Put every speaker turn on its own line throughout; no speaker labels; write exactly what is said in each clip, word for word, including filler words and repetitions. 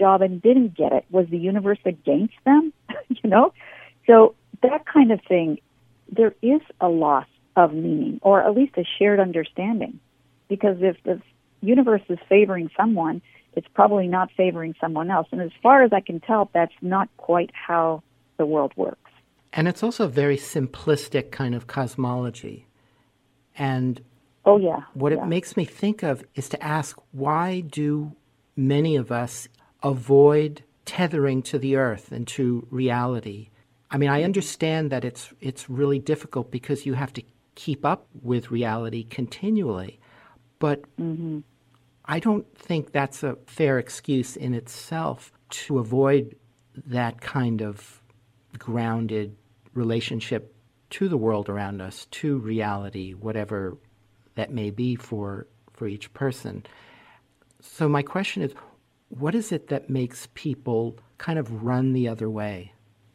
job and didn't get it. Was the universe against them? you know? So that kind of thing, there is a loss of meaning, or at least a shared understanding. Because if the universe is favoring someone, it's probably not favoring someone else. And as far as I can tell, that's not quite how the world works.
And it's also a very simplistic kind of cosmology. And
oh, yeah.
what
yeah.
it makes me think of is to ask, why do many of us avoid tethering to the earth and to reality? I mean, I understand that it's it's really difficult because you have to keep up with reality continually. But
mm-hmm.
I don't think that's a fair excuse in itself to avoid that kind of grounded relationship to the world around us, to reality, whatever that may be for for each person. So my question is, what is it that makes people kind of run the other way?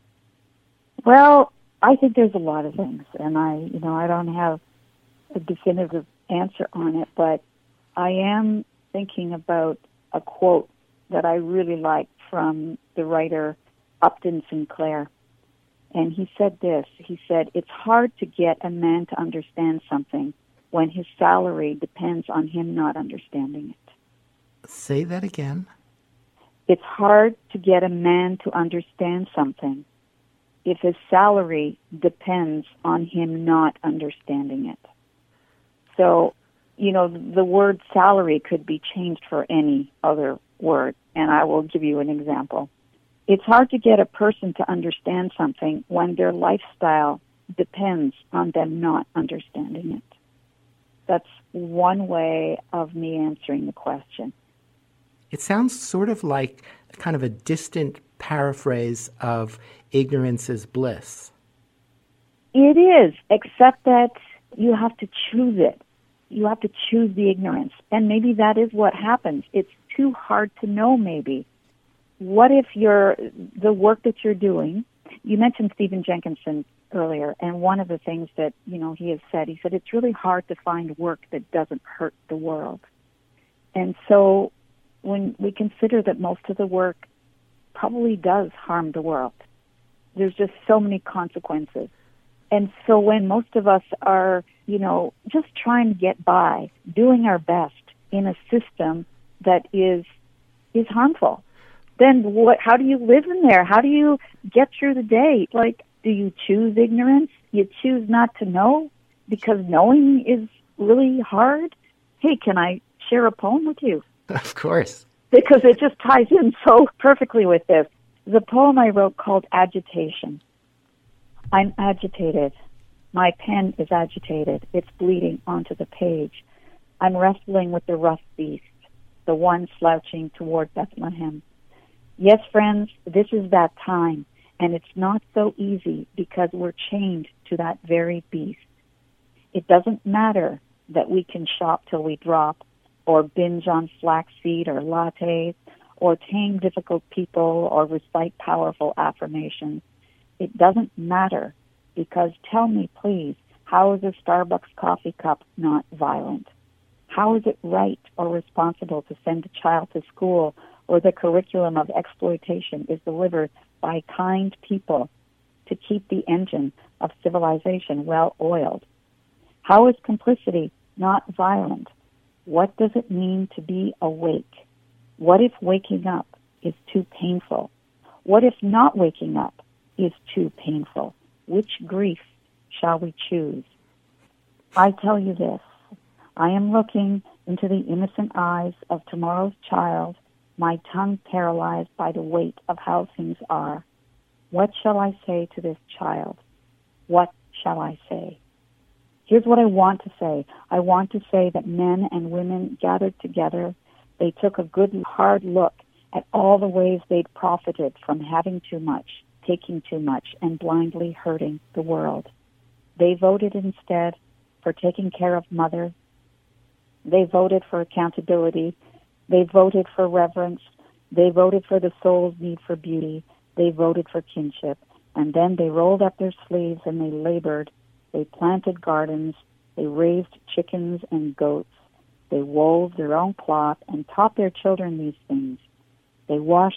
Well, I think there's a lot of things, and I, you know, I don't have a definitive answer on it, but I am thinking about a quote that I really like from the writer Upton Sinclair. And he said this, he said, "It's hard to get a man to understand something when his salary depends on him not understanding it."
Say that again.
It's hard to get a man to understand something if his salary depends on him not understanding it. So, you know, the word salary could be changed for any other word, and I will give you an example. It's hard to get a person to understand something when their lifestyle depends on them not understanding it. That's one way of me answering the question.
It sounds sort of like kind of a distant paraphrase of ignorance is bliss.
It is, except that you have to choose it. You have to choose the ignorance. And maybe that is what happens. It's too hard to know, maybe. What if you're, the work that you're doing, you mentioned Stephen Jenkinson earlier, and one of the things that, you know, he has said, he said, it's really hard to find work that doesn't hurt the world. And so when we consider that most of the work probably does harm the world, there's just so many consequences. And so when most of us are, you know, just trying to get by, doing our best in a system that is is harmful, then what? How do you live in there? How do you get through the day? Like, do you choose ignorance? You choose not to know because knowing is really hard? Hey, can I share a poem with you?
Of course.
Because it just ties in so perfectly with this. The poem I wrote called Agitation. I'm agitated. My pen is agitated. It's bleeding onto the page. I'm wrestling with the rough beast, the one slouching toward Bethlehem. Yes, friends, this is that time, and it's not so easy because we're chained to that very beast. It doesn't matter that we can shop till we drop, or binge on flaxseed or lattes, or tame difficult people, or recite powerful affirmations. It doesn't matter, because tell me, please, how is a Starbucks coffee cup not violent? How is it right or responsible to send a child to school where the curriculum of exploitation is delivered by kind people to keep the engine of civilization well-oiled? How is complicity not violent? What does it mean to be awake? What if waking up is too painful? What if not waking up is too painful? Which grief shall we choose? I tell you this, I am looking into the innocent eyes of tomorrow's child, my tongue paralyzed by the weight of how things are. What shall I say to this child? What shall I say? Here's what I want to say. I want to say that men and women gathered together. They took a good hard look at all the ways they'd profited from having too much, taking too much, and blindly hurting the world. They voted instead for taking care of mother. They voted for accountability. They voted for reverence. They voted for the soul's need for beauty. They voted for kinship. And then they rolled up their sleeves and they labored. They planted gardens. They raised chickens and goats. They wove their own cloth and taught their children these things. They washed